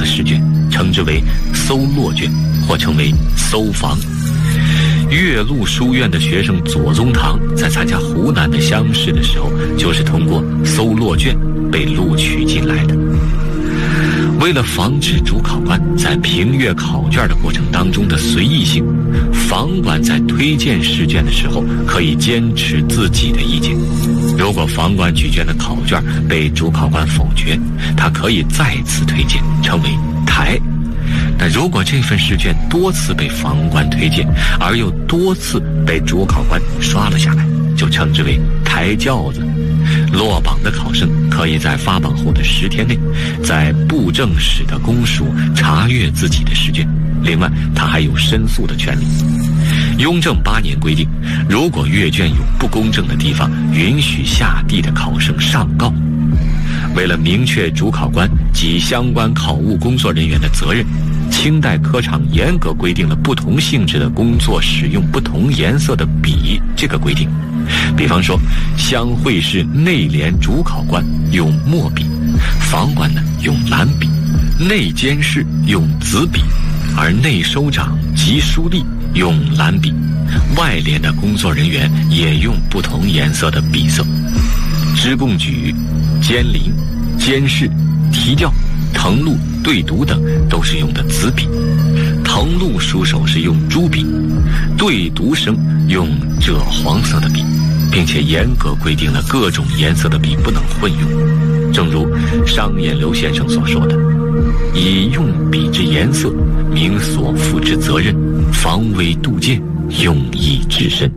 的试卷，称之为搜落卷，或称为搜房。岳麓书院的学生左宗棠在参加湖南的乡试的时候，就是通过搜落卷被录取进来的。为了防止主考官在评阅考卷的过程当中的随意性，房管在推荐试卷的时候可以坚持自己的意见。如果房管举卷的考卷被主考官否决，他可以再次推荐，称为台。但如果这份试卷多次被房管推荐，而又多次被主考官刷了下来，就称之为抬轿子。落榜的考生可以在发榜后的10天内，在布政使的公署查阅自己的试卷。另外，他还有申诉的权利。雍正8年规定，如果阅卷有不公正的地方，允许下地的考生上告。为了明确主考官及相关考务工作人员的责任，清代科场严格规定了不同性质的工作使用不同颜色的笔这个规定。比方说，乡会试内联主考官用墨笔，房管呢用蓝笔，内监事用紫笔，而内收长及书吏用蓝笔，外联的工作人员也用不同颜色的笔色。知贡举、监临、监事、提教、誊录、对读等都是用的紫笔，誊录书手是用朱笔，对读生用赭黄色的笔，并且严格规定了各种颜色的笔不能混用。正如商彦流先生所说的，以用笔之颜色明所负之责任，防微杜渐，用意至深。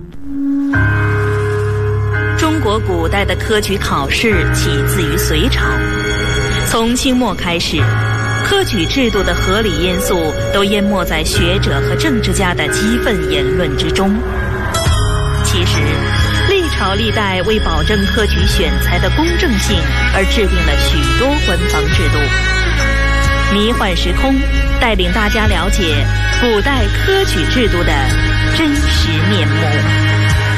中国古代的科举考试起自于隋朝，从清末开始，科举制度的合理因素都淹没在学者和政治家的激愤言论之中。其实，历朝历代为保证科举选材的公正性而制定了许多官方制度。迷幻时空带领大家了解古代科举制度的真实面目。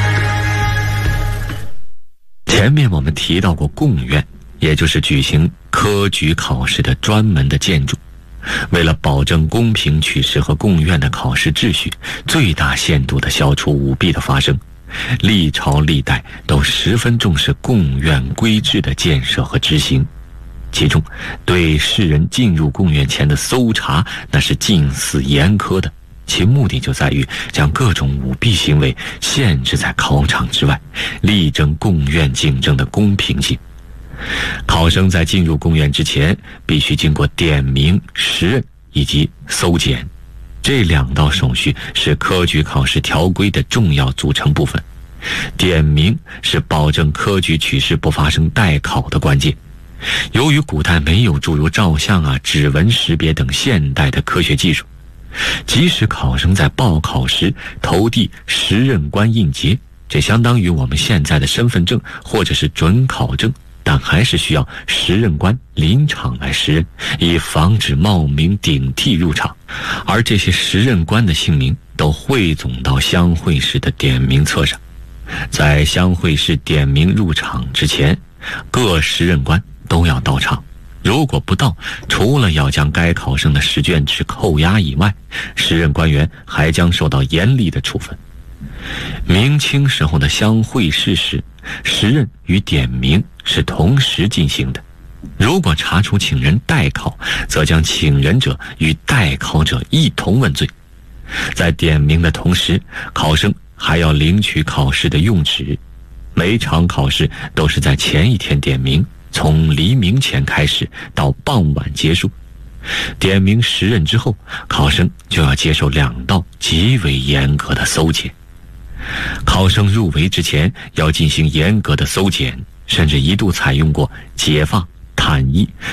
前面我们提到过贡院，也就是举行科举考试的专门的建筑。为了保证公平取士和贡院的考试秩序，最大限度地消除舞弊的发生，历朝历代都十分重视贡院规制的建设和执行。其中对士人进入贡院前的搜查，那是近似严苛的，其目的就在于将各种舞弊行为限制在考场之外，力争贡院竞争的公平性。考生在进入贡院之前，必须经过点名、识任以及搜检，这2道手续是科举考试条规的重要组成部分。点名是保证科举取士不发生代考的关键。由于古代没有诸如照相指纹识别等现代的科学技术，即使考生在报考时投递识任官印节，这相当于我们现在的身份证或者是准考证，但还是需要识任官临场来识任，以防止冒名顶替入场。而这些识任官的姓名都汇总到乡会试的点名册上。在乡会试点名入场之前，各识任官都要到场，如果不到，除了要将该考生的试卷纸扣押以外，识任官员还将受到严厉的处分。明清时候的乡会试时，识任与点名是同时进行的。如果查出请人代考，则将请人者与代考者一同问罪。在点名的同时，考生还要领取考试的用纸。每场考试都是在前一天点名，从黎明前开始到傍晚结束。点名识任之后，考生就要接受2道极为严格的搜检。考生入围之前要进行严格的搜检，甚至一度采用过解放、袒衣、